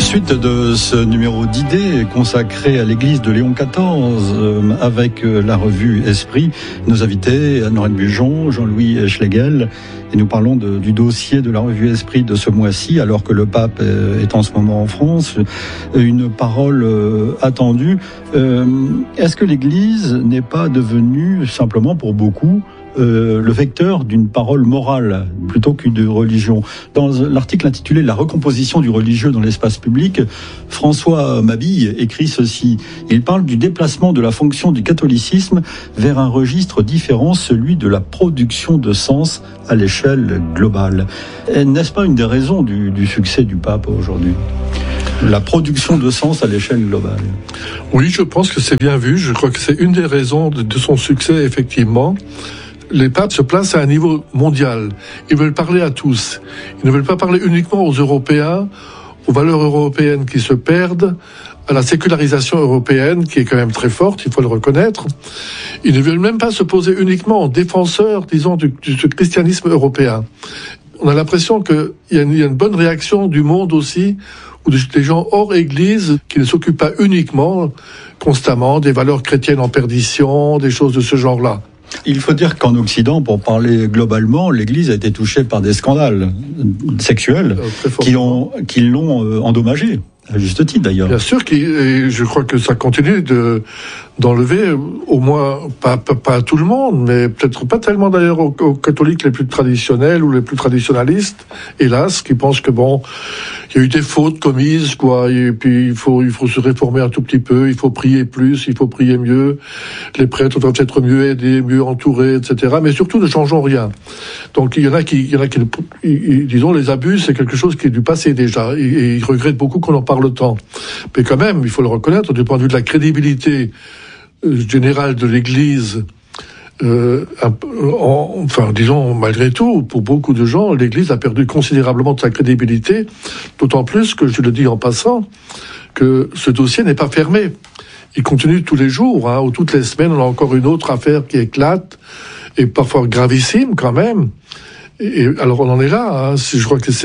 Suite de ce numéro d'idées consacré à l'église de Léon XIV avec la revue Esprit, nos invités Anne-Lorraine Bujon, Jean-Louis Schlegel, et nous parlons du dossier de la revue Esprit de ce mois-ci, alors que le pape est en ce moment en France. Une parole attendue. Est-ce que l'église n'est pas devenue simplement pour beaucoup le vecteur d'une parole morale plutôt qu'une de religion? Dans l'article intitulé « La recomposition du religieux dans l'espace public », François Mabille écrit ceci. Il parle du déplacement de la fonction du catholicisme vers un registre différent, celui de la production de sens à l'échelle globale. N'est-ce pas une des raisons du succès du pape aujourd'hui ? La production de sens à l'échelle globale. Oui, je pense que c'est bien vu. Je crois que c'est une des raisons de son succès, effectivement. Les papes se placent à un niveau mondial. Ils veulent parler à tous. Ils ne veulent pas parler uniquement aux Européens, aux valeurs européennes qui se perdent, à la sécularisation européenne qui est quand même très forte, il faut le reconnaître. Ils ne veulent même pas se poser uniquement en défenseurs, disons, du christianisme européen. On a l'impression qu'il y a une bonne réaction du monde aussi, ou des gens hors Église qui ne s'occupent pas uniquement, constamment, des valeurs chrétiennes en perdition, des choses de ce genre-là. Il faut dire qu'en Occident, pour parler globalement, l'Église a été touchée par des scandales sexuels qui l'ont endommagée, à juste titre d'ailleurs. Bien sûr, je crois que ça continue d'enlever, au moins, pas à tout le monde, mais peut-être pas tellement d'ailleurs aux catholiques les plus traditionnels ou les plus traditionnalistes, hélas, qui pensent que bon, il y a eu des fautes commises, quoi, et puis il faut se réformer un tout petit peu, il faut prier plus, il faut prier mieux, les prêtres doivent être mieux aidés, mieux entourés, etc. Mais surtout, ne changeons rien. Donc il y en a qui, disons, les abus, c'est quelque chose qui est du passé déjà, et ils regrettent beaucoup qu'on en parle tant. Mais quand même, il faut le reconnaître, du point de vue de la crédibilité générale de l'Église, disons, malgré tout, pour beaucoup de gens, l'Église a perdu considérablement de sa crédibilité, d'autant plus que, je le dis en passant, que ce dossier n'est pas fermé. Il continue tous les jours, ou toutes les semaines, on a encore une autre affaire qui éclate, et parfois gravissime quand même. Et alors on en est là, je crois que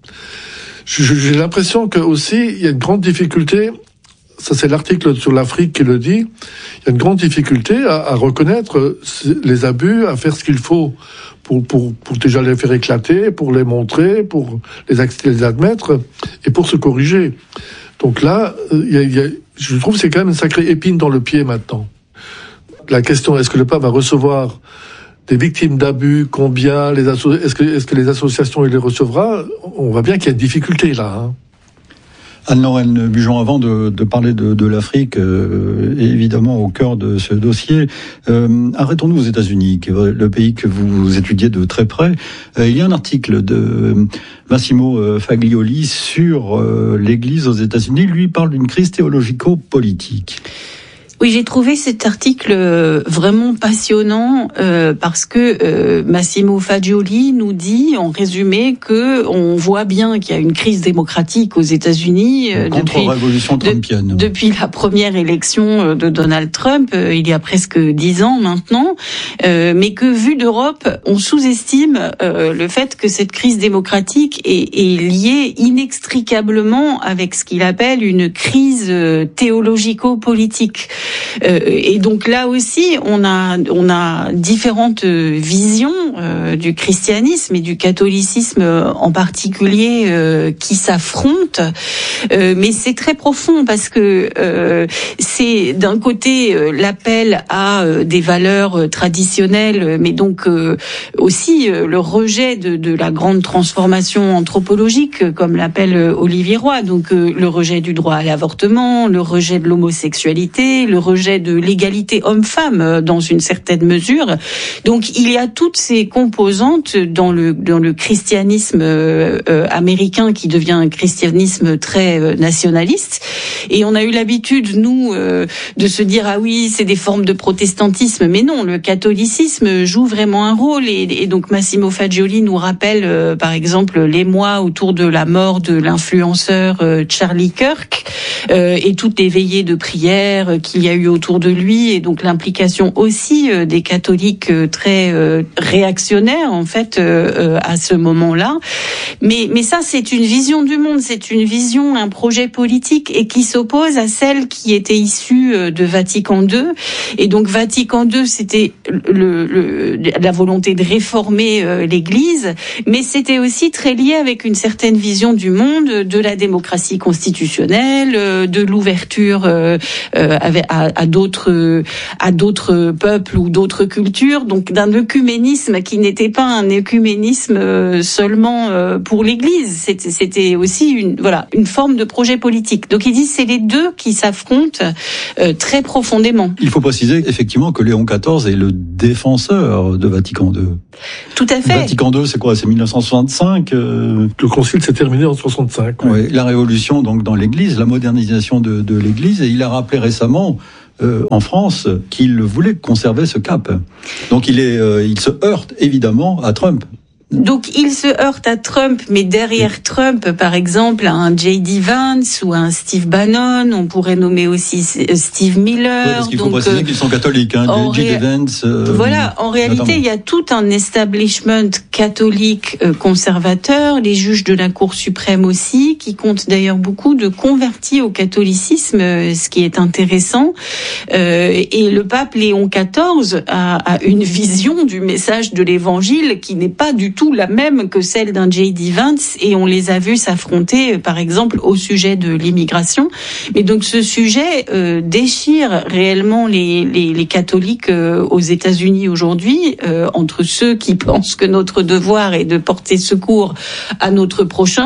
j'ai l'impression que aussi, il y a une grande difficulté. Ça, c'est l'article sur l'Afrique qui le dit. Il y a une grande difficulté à reconnaître les abus, à faire ce qu'il faut pour déjà les faire éclater, pour les montrer, pour les admettre et pour se corriger. Donc là, je trouve que c'est quand même une sacrée épine dans le pied maintenant. La question, est-ce que le pape va recevoir des victimes d'abus, combien, est-ce que les associations il les recevra? On voit bien qu'il y a une difficulté là. Anne-Lorraine Bujon, avant de parler de l'Afrique, évidemment au cœur de ce dossier, arrêtons-nous aux États-Unis, qui est le pays que vous étudiez de très près. Il y a un article de Massimo Faglioli sur l'Église aux États-Unis. Lui parle d'une crise théologico-politique. Oui, j'ai trouvé cet article vraiment passionnant parce que Massimo Fagioli nous dit, en résumé, que on voit bien qu'il y a une crise démocratique aux États-Unis contre-révolution trumpienne. Depuis la première élection de Donald Trump, il y a presque 10 ans maintenant, mais que vu d'Europe, on sous-estime le fait que cette crise démocratique est liée inextricablement avec ce qu'il appelle une crise théologico-politique. Et donc là aussi, on a différentes visions du christianisme et du catholicisme en particulier qui s'affrontent, mais c'est très profond parce que c'est d'un côté l'appel à des valeurs traditionnelles, mais donc aussi le rejet de la grande transformation anthropologique, comme l'appelle Olivier Roy, donc le rejet du droit à l'avortement, le rejet de l'homosexualité, le rejet de l'égalité homme-femme dans une certaine mesure. Donc il y a toutes ces composantes dans le christianisme américain qui devient un christianisme très nationaliste. Et on a eu l'habitude, nous, de se dire ah oui, c'est des formes de protestantisme, mais non, le catholicisme joue vraiment un rôle. Et donc Massimo Fagioli nous rappelle, par exemple, l'émoi autour de la mort de l'influenceur Charlie Kirk et toutes les veillées de prière qu'il y a eu autour de lui, et donc l'implication aussi des catholiques très réactionnaires en fait à ce moment-là. Mais ça, c'est une vision du monde, c'est une vision, un projet politique, et qui s'oppose à celle qui était issue de Vatican II. Et donc Vatican II, c'était la volonté de réformer l'Église, mais c'était aussi très lié avec une certaine vision du monde, de la démocratie constitutionnelle, de l'ouverture à d'autres peuples ou d'autres cultures, donc d'un œcuménisme qui n'était pas un œcuménisme seulement pour l'Église, c'était aussi une forme de projet politique. Donc ils disent c'est les deux qui s'affrontent très profondément. Il faut préciser effectivement que Léon XIV est le défenseur de Vatican II. Tout à fait. Vatican II, c'est quoi? C'est 1965. Le concile s'est terminé en 65. Oui, la révolution donc dans l'Église, la modernisation de l'Église, et il a rappelé récemment en France qu'il voulait conserver ce cap. Donc il se heurte évidemment à Trump. Donc il se heurte à Trump, mais derrière Trump, par exemple, à un J.D. Vance ou à un Steve Bannon, on pourrait nommer aussi Steve Miller. Oui, parce qu'il faut préciser qu'ils sont catholiques, J.D. Vance. Voilà, en réalité, notamment. Il y a tout un establishment catholique conservateur, les juges de la Cour suprême aussi, qui comptent d'ailleurs beaucoup de convertis au catholicisme, ce qui est intéressant. Et le pape Léon XIV a une vision du message de l'Évangile qui n'est pas du tout la même que celle d'un J.D. Vance, et on les a vus s'affronter, par exemple, au sujet de l'immigration. Mais donc ce sujet déchire réellement les catholiques aux États-Unis aujourd'hui, entre ceux qui pensent que notre devoir est de porter secours à notre prochain,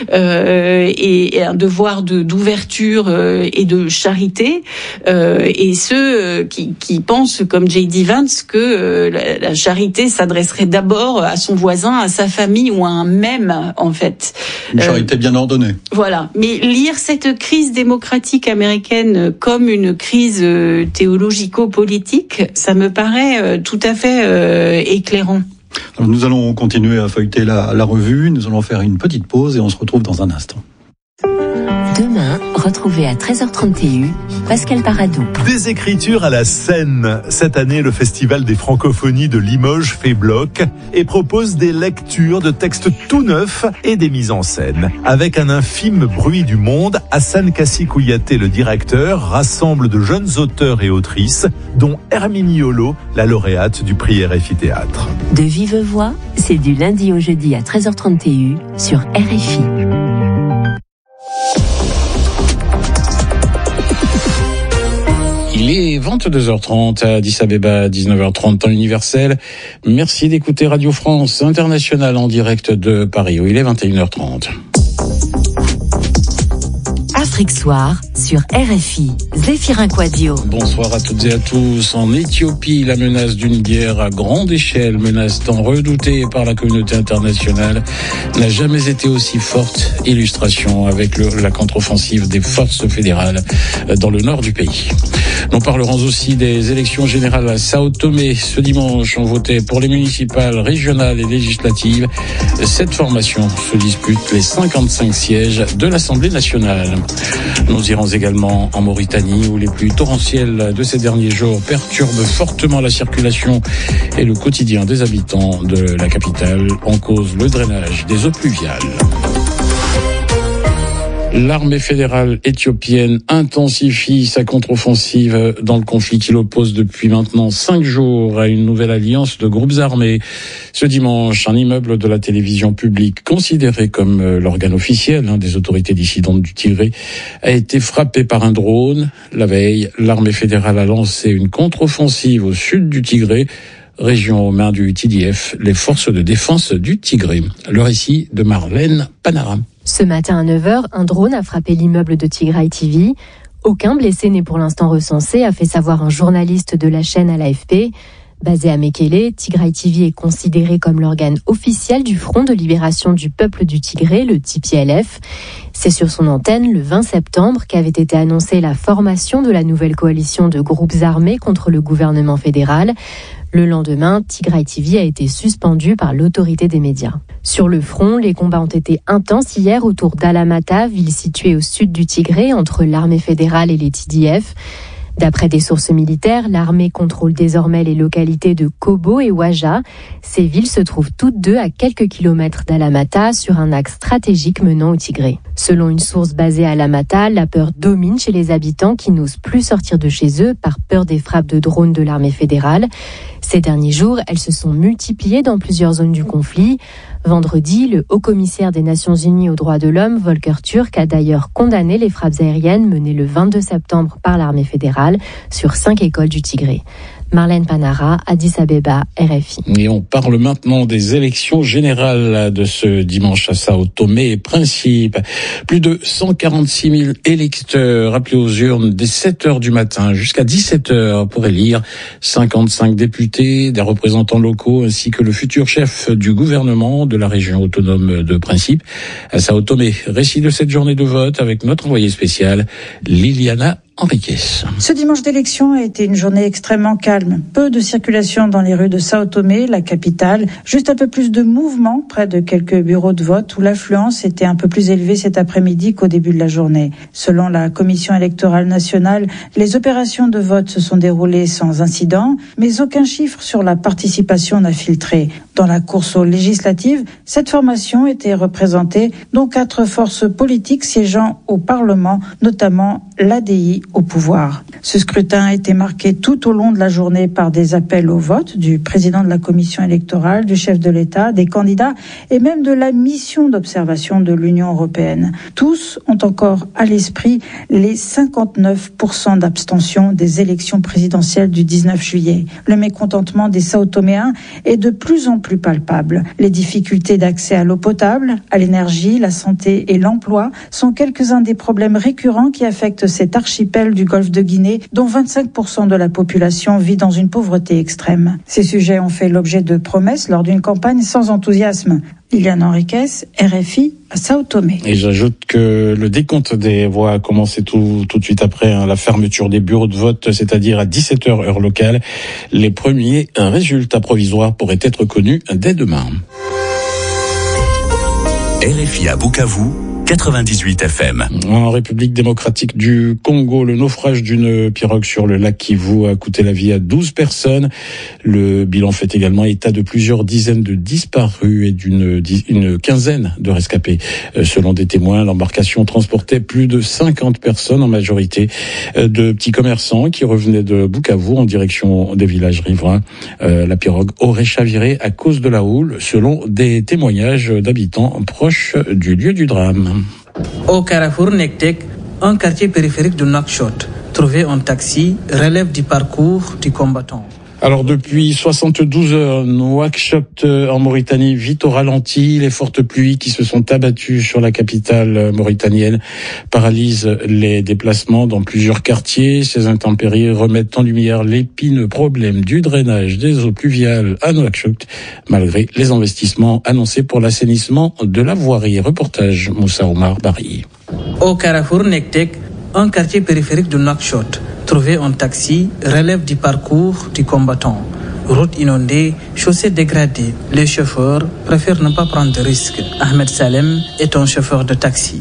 et un devoir d'ouverture et de charité, et ceux qui pensent, comme J.D. Vance, que la charité s'adresserait d'abord à son voisin, à sa famille ou à un même, en fait. Une charité bien ordonnée. Voilà. Mais lire cette crise démocratique américaine comme une crise théologico-politique, ça me paraît tout à fait éclairant. Alors, nous allons continuer à feuilleter la revue, nous allons faire une petite pause et on se retrouve dans un instant. Demain, retrouvez à 13h30 TU, Pascal Paradou. Des écritures à la scène. Cette année, le Festival des Francophonies de Limoges fait bloc et propose des lectures de textes tout neufs et des mises en scène. Avec un infime bruit du monde, Hassan Kassi Kouyaté, le directeur, rassemble de jeunes auteurs et autrices, dont Herminie Holo, la lauréate du prix RFI Théâtre. De vive voix, c'est du lundi au jeudi à 13h30 TU sur RFI. Il est 22h30 à Addis Abeba, 19h30 temps universel. Merci d'écouter Radio France Internationale en direct de Paris, où il est 21h30. Afrique Soir sur RFI. Zéphirin Quadio. Bonsoir à toutes et à tous. En Éthiopie, la menace d'une guerre à grande échelle, menace tant redoutée par la communauté internationale, n'a jamais été aussi forte. Illustration avec la contre-offensive des forces fédérales dans le nord du pays. Nous parlerons aussi des élections générales à Sao Tomé. Ce dimanche, on votait pour les municipales, régionales et législatives. Cette formation se dispute les 55 sièges de l'Assemblée nationale. Nous irons également en Mauritanie, où les pluies torrentielles de ces derniers jours perturbent fortement la circulation et le quotidien des habitants de la capitale, en cause le drainage des eaux pluviales. L'armée fédérale éthiopienne intensifie sa contre-offensive dans le conflit qui l'oppose depuis maintenant 5 jours à une nouvelle alliance de groupes armés. Ce dimanche, un immeuble de la télévision publique, considéré comme l'organe officiel des autorités dissidentes du Tigré, a été frappé par un drone. La veille, l'armée fédérale a lancé une contre-offensive au sud du Tigré, région aux mains du TDF, les forces de défense du Tigré. Le récit de Marlène Panara. Ce matin à 9h, un drone a frappé l'immeuble de Tigray TV. Aucun blessé n'est pour l'instant recensé, a fait savoir un journaliste de la chaîne à l'AFP. Basé à Mekele, Tigray TV est considéré comme l'organe officiel du Front de libération du peuple du Tigré, le TPLF. C'est sur son antenne, le 20 septembre, qu'avait été annoncée la formation de la nouvelle coalition de groupes armés contre le gouvernement fédéral. Le lendemain, Tigray TV a été suspendu par l'autorité des médias. Sur le front, les combats ont été intenses hier autour d'Alamata, ville située au sud du Tigré, entre l'armée fédérale et les TDF. D'après des sources militaires, l'armée contrôle désormais les localités de Kobo et Waja. Ces villes se trouvent toutes deux à quelques kilomètres d'Alamata sur un axe stratégique menant au Tigré. Selon une source basée à Alamata, la peur domine chez les habitants qui n'osent plus sortir de chez eux par peur des frappes de drones de l'armée fédérale. Ces derniers jours, elles se sont multipliées dans plusieurs zones du conflit. Vendredi, le haut-commissaire des Nations Unies aux droits de l'homme, Volker Turk, a d'ailleurs condamné les frappes aériennes menées le 22 septembre par l'armée fédérale sur 5 écoles du Tigré. Marlène Panara, Addis Abeba, RFI. Et on parle maintenant des élections générales de ce dimanche à Sao Tomé et Principe. Plus de 146 000 électeurs appelés aux urnes dès 7h du matin jusqu'à 17h pour élire 55 députés, des représentants locaux ainsi que le futur chef du gouvernement de la région autonome de Principe à Sao Tomé. Récit de cette journée de vote avec notre envoyée spéciale Liliana Enriquez. Ce dimanche d'élection a été une journée extrêmement calme. Peu de circulation dans les rues de Sao Tomé, la capitale. Juste un peu plus de mouvement près de quelques bureaux de vote où l'affluence était un peu plus élevée cet après-midi qu'au début de la journée. Selon la Commission électorale nationale, les opérations de vote se sont déroulées sans incident, mais aucun chiffre sur la participation n'a filtré. Dans la course aux législatives, cette formation était représentée, dont 4 forces politiques siégeant au Parlement, notamment l'ADI au pouvoir. Ce scrutin a été marqué tout au long de la journée par des appels au vote du président de la commission électorale, du chef de l'État, des candidats et même de la mission d'observation de l'Union européenne. Tous ont encore à l'esprit les 59% d'abstention des élections présidentielles du 19 juillet. Le mécontentement des Sao-Toméens est de plus en plus palpable. Les difficultés d'accès à l'eau potable, à l'énergie, la santé et l'emploi sont quelques-uns des problèmes récurrents qui affectent cet archipel du golfe de Guinée, dont 25% de la population vit dans une pauvreté extrême. Ces sujets ont fait l'objet de promesses lors d'une campagne sans enthousiasme. Liliane Enriquez, RFI, à Sao Tomé. Et j'ajoute que le décompte des voix a commencé tout de suite après la fermeture des bureaux de vote, c'est-à-dire à 17h heure locale. Les premiers résultats provisoires pourraient être connus dès demain. RFI à Bukavu, 98 FM. En République démocratique du Congo, le naufrage d'une pirogue sur le lac Kivu a coûté la vie à 12 personnes. Le bilan fait également état de plusieurs dizaines de disparus et d'une quinzaine de rescapés. Selon des témoins, l'embarcation transportait plus de 50 personnes, en majorité de petits commerçants qui revenaient de Bukavu en direction des villages riverains. La pirogue aurait chaviré à cause de la houle, selon des témoignages d'habitants proches du lieu du drame. Au carrefour Nektek, un quartier périphérique de Nouakchott, trouver un taxi relève du parcours du combattant. Alors depuis 72 heures, Nouakchott en Mauritanie vit au ralenti. Les fortes pluies qui se sont abattues sur la capitale mauritanienne paralysent les déplacements dans plusieurs quartiers. Ces intempéries remettent en lumière l'épineux problème du drainage des eaux pluviales à Nouakchott, malgré les investissements annoncés pour l'assainissement de la voirie. Reportage Moussa Omar Bari. Au carrefour Nektek, un quartier périphérique de Nouakchott, trouver un taxi relève du parcours du combattant. Route inondée, chaussée dégradée. Les chauffeurs préfèrent ne pas prendre de risques. Ahmed Salem est un chauffeur de taxi.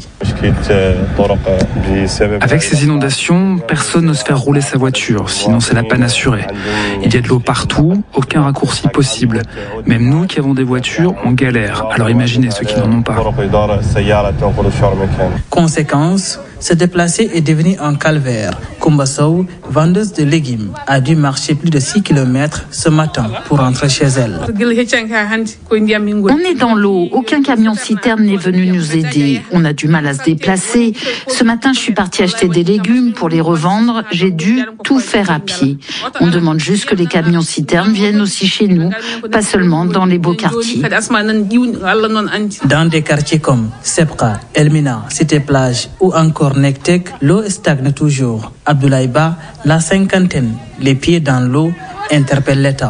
Avec ces inondations, personne n'ose faire rouler sa voiture, sinon c'est la panne assurée. Il y a de l'eau partout, aucun raccourci possible. Même nous qui avons des voitures, on galère. Alors imaginez ceux qui n'en ont pas. Conséquence, se déplacer est devenu un calvaire. Koumbassou, vendeuse de légumes, a dû marcher plus de 6 km ce matin pour rentrer chez elle. On est dans l'eau, aucun camion-citerne n'est venu nous aider. On a du mal à se déplacer. Ce matin, je suis partie acheter des légumes pour les revendre. J'ai dû tout faire à pied. On demande juste que les camions-citernes viennent aussi chez nous, pas seulement dans les beaux quartiers. Dans des quartiers comme Sepka, Elmina, Cité-Plage ou encore Nektek, l'eau stagne toujours. Abdoulaye Ba, la cinquantaine, les pieds dans l'eau, interpelle l'État.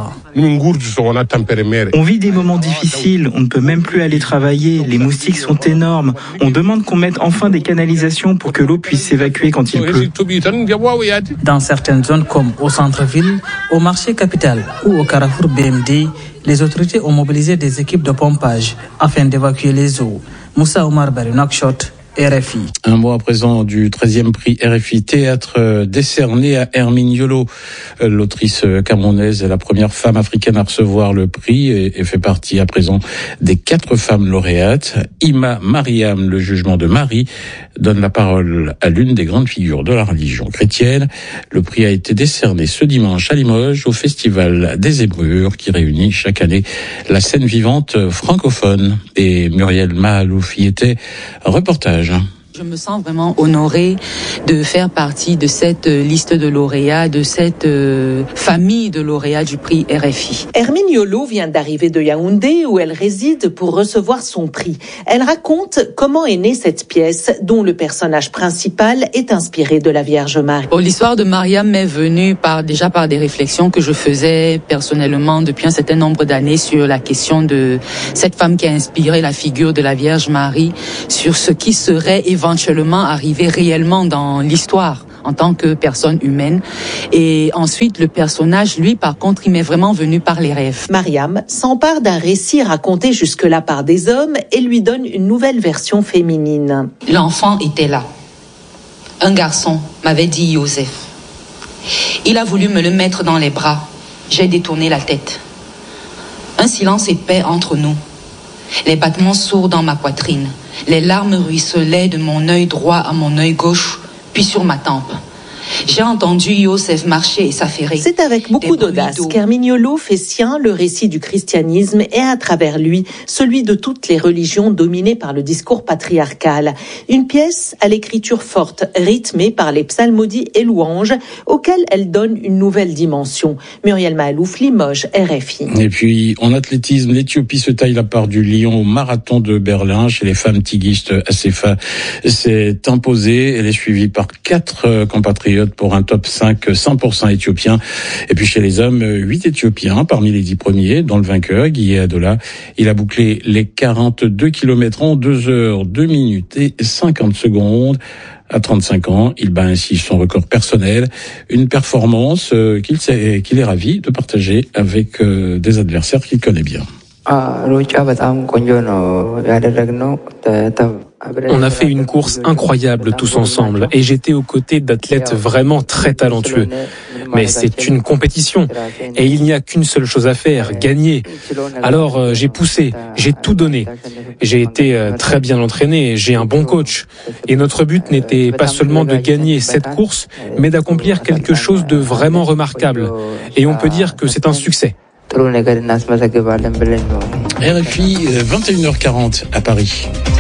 On vit des moments difficiles, on ne peut même plus aller travailler, les moustiques sont énormes. On demande qu'on mette enfin des canalisations pour que l'eau puisse s'évacuer quand il pleut. Dans certaines zones comme au centre-ville, au marché capital ou au carrefour BMD, les autorités ont mobilisé des équipes de pompage afin d'évacuer les eaux. Moussa Omar Bari, Nouakchott, RFI. Un mot à présent du 13e prix RFI Théâtre décerné à Hermine Yolo. L'autrice camerounaise est la première femme africaine à recevoir le prix et fait partie à présent des 4 femmes lauréates. Ima Mariam, le jugement de Marie, donne la parole à l'une des grandes figures de la religion chrétienne. Le prix a été décerné ce dimanche à Limoges au Festival des Zébrures qui réunit chaque année la scène vivante francophone. Et Muriel Mahalouf y était. Reportage. Je me sens vraiment honorée de faire partie de cette liste de lauréats, de cette famille de lauréats du prix RFI. Hermine Yolo vient d'arriver de Yaoundé où elle réside pour recevoir son prix. Elle raconte comment est née cette pièce dont le personnage principal est inspiré de la Vierge Marie. L'histoire de Mariam m'est venue par des réflexions que je faisais personnellement depuis un certain nombre d'années sur la question de cette femme qui a inspiré la figure de la Vierge Marie, sur ce qui serait éventuellement arrivé réellement dans l'histoire en tant que personne humaine. Et ensuite, le personnage, lui, par contre, il m'est vraiment venu par les rêves. Mariam s'empare d'un récit raconté jusque-là par des hommes et lui donne une nouvelle version féminine. L'enfant était là. Un garçon m'avait dit Joseph. Il a voulu me le mettre dans les bras. J'ai détourné la tête. Un silence épais entre nous. Les battements sourds dans ma poitrine. Les larmes ruisselaient de mon œil droit à mon œil gauche, puis sur ma tempe. J'ai entendu Yosef marcher et s'affairer. C'est avec beaucoup d'audace qu'Hermine Yolo fait sien le récit du christianisme et à travers lui, celui de toutes les religions dominées par le discours patriarcal. Une pièce à l'écriture forte, rythmée par les psalmodies et louanges, auxquelles elle donne une nouvelle dimension. Muriel Mahalouf, Limoges, RFI. Et puis, en athlétisme, l'Éthiopie se taille la part du lion au marathon de Berlin. Chez les femmes tigistes, Assefa s'est imposée. Elle est suivie par 4 compatriotes pour un top 5 100% éthiopien. Et puis chez les hommes, 8 Éthiopiens parmi les 10 premiers, dont le vainqueur, Guy Adola. Il a bouclé les 42 km en 2 heures, 2 minutes et 50 secondes. À 35 ans, il bat ainsi son record personnel. Une performance qu'il est ravi de partager avec des adversaires qu'il connaît bien. On a fait une course incroyable tous ensemble et j'étais aux côtés d'athlètes vraiment très talentueux. Mais c'est une compétition et il n'y a qu'une seule chose à faire, gagner. Alors j'ai poussé, j'ai tout donné. J'ai été très bien entraîné, j'ai un bon coach. Et notre but n'était pas seulement de gagner cette course, mais d'accomplir quelque chose de vraiment remarquable. Et on peut dire que c'est un succès. RFI, 21h40 à Paris.